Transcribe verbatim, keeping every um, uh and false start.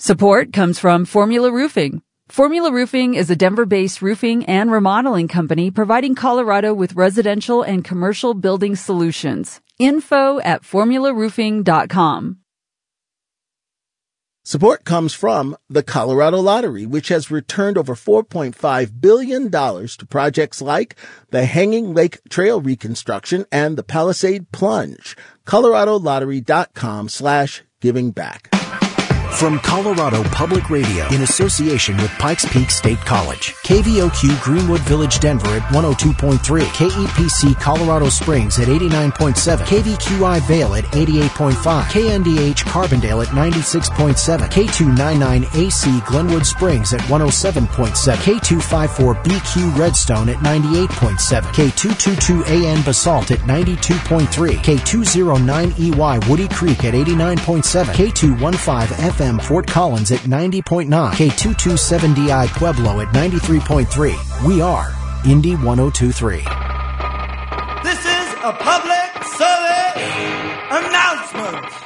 Support comes from Formula Roofing. Formula Roofing is a Denver-based roofing and remodeling company providing Colorado with residential and commercial building solutions. Info at formula roofing dot com. Support comes from the Colorado Lottery, which has returned over four point five billion dollars to projects like the Hanging Lake Trail reconstruction and the Palisade Plunge. colorado lottery dot com slash giving back. From Colorado Public Radio in association with Pikes Peak State College, K V O Q Greenwood Village Denver at one oh two point three, K E P C Colorado Springs at eighty-nine point seven, K V Q I Vail at eighty-eight point five, K N D H Carbondale at ninety-six point seven, K two ninety-nine A C Glenwood Springs at one oh seven point seven, K two fifty-four B Q Redstone at ninety-eight point seven, K two twenty-two A N Basalt at ninety-two point three, K two oh nine E Y Woody Creek at eighty-nine point seven, K two fifteen F M Fort Collins at ninety point nine, K two twenty-seven D I Pueblo at ninety-three point three. We are Indy one oh two point three. This is a public service announcement.